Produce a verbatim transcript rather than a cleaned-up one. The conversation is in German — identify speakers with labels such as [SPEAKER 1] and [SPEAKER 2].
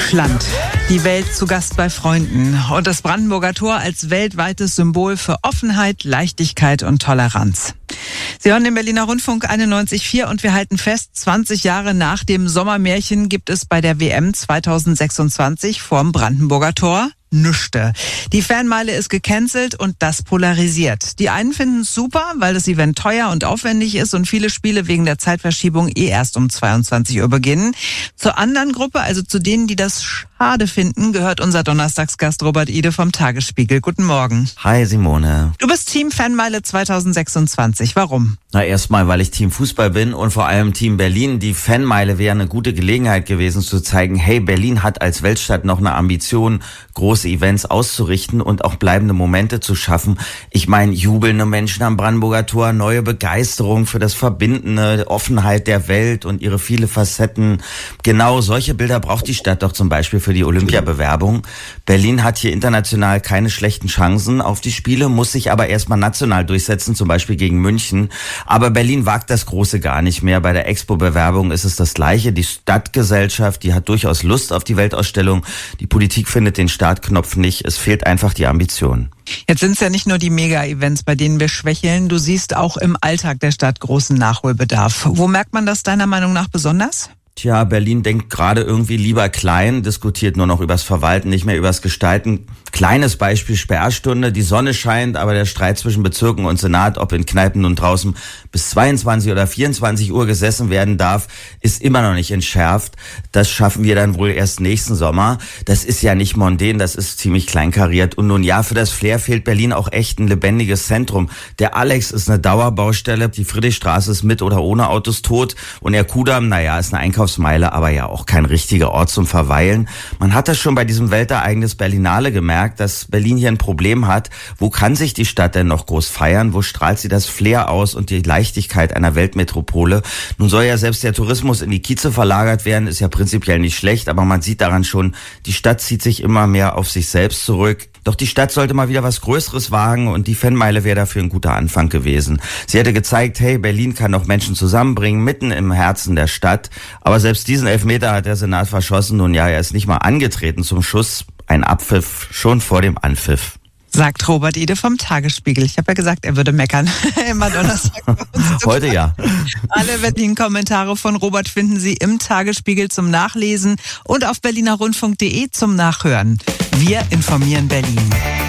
[SPEAKER 1] Deutschland. Die Welt zu Gast bei Freunden. Und das Brandenburger Tor als weltweites Symbol für Offenheit, Leichtigkeit und Toleranz. Sie hören den Berliner Rundfunk einundneunzig Komma vier und wir halten fest, zwanzig Jahre nach dem Sommermärchen gibt es bei der W M zweitausendsechsundzwanzig vorm Brandenburger Tor nüchte. Die Fanmeile ist gecancelt und das polarisiert. Die einen finden es super, weil das Event teuer und aufwendig ist und viele Spiele wegen der Zeitverschiebung eh erst um zweiundzwanzig Uhr beginnen. Zur anderen Gruppe, also zu denen, die das schade finden, gehört unser Donnerstagsgast Robert Ide vom Tagesspiegel. Guten Morgen.
[SPEAKER 2] Hi Simone.
[SPEAKER 1] Du bist Team Fanmeile zweitausendsechsundzwanzig. Warum?
[SPEAKER 2] Na, erstmal, weil ich Team Fußball bin und vor allem Team Berlin. Die Fanmeile wäre eine gute Gelegenheit gewesen zu zeigen, hey, Berlin hat als Weltstadt noch eine Ambition, große Events auszurichten und auch bleibende Momente zu schaffen. Ich meine, jubelnde Menschen am Brandenburger Tor, neue Begeisterung für das Verbindende, Offenheit der Welt und ihre viele Facetten. Genau solche Bilder braucht die Stadt doch zum Beispiel für die Olympiabewerbung. Berlin hat hier international keine schlechten Chancen auf die Spiele, muss sich aber erstmal national durchsetzen, zum Beispiel gegen München. Aber Berlin wagt das Große gar nicht mehr. Bei der Expo-Bewerbung ist es das Gleiche. Die Stadtgesellschaft, die hat durchaus Lust auf die Weltausstellung. Die Politik findet den Startknopf nicht. Es fehlt einfach die Ambition.
[SPEAKER 1] Jetzt sind es ja nicht nur die Mega-Events, bei denen wir schwächeln. Du siehst auch im Alltag der Stadt großen Nachholbedarf. Wo merkt man das deiner Meinung nach besonders?
[SPEAKER 2] Tja, Berlin denkt gerade irgendwie lieber klein, diskutiert nur noch übers Verwalten, nicht mehr übers Gestalten. Kleines Beispiel, Sperrstunde, die Sonne scheint, aber der Streit zwischen Bezirken und Senat, ob in Kneipen nun draußen bis zweiundzwanzig oder vierundzwanzig Uhr gesessen werden darf, ist immer noch nicht entschärft. Das schaffen wir dann wohl erst nächsten Sommer. Das ist ja nicht mondän, das ist ziemlich kleinkariert. Und nun ja, für das Flair fehlt Berlin auch echt ein lebendiges Zentrum. Der Alex ist eine Dauerbaustelle, die Friedrichstraße ist mit oder ohne Autos tot und der Kudamm, naja, ist eine Einkaufsmeile, aber ja auch kein richtiger Ort zum Verweilen. Man hat das schon bei diesem Weltereignis Berlinale gemerkt, dass Berlin hier ein Problem hat. Wo kann sich die Stadt denn noch groß feiern? Wo strahlt sie das Flair aus und die Leichtigkeit einer Weltmetropole? Nun soll ja selbst der Tourismus in die Kieze verlagert werden, ist ja prinzipiell nicht schlecht, aber man sieht daran schon, die Stadt zieht sich immer mehr auf sich selbst zurück. Doch die Stadt sollte mal wieder was Größeres wagen und die Fanmeile wäre dafür ein guter Anfang gewesen. Sie hätte gezeigt, hey, Berlin kann noch Menschen zusammenbringen, mitten im Herzen der Stadt. Aber selbst diesen Elfmeter hat der Senat verschossen. Nun ja, er ist nicht mal angetreten zum Schuss. Ein Abpfiff schon vor dem Anpfiff.
[SPEAKER 1] Sagt Robert Ide vom Tagesspiegel. Ich habe ja gesagt, er würde meckern. Immer Donnerstag.
[SPEAKER 2] Heute ja.
[SPEAKER 1] Alle Berlin-Kommentare von Robert finden Sie im Tagesspiegel zum Nachlesen und auf berliner rundfunk punkt de zum Nachhören. Wir informieren Berlin.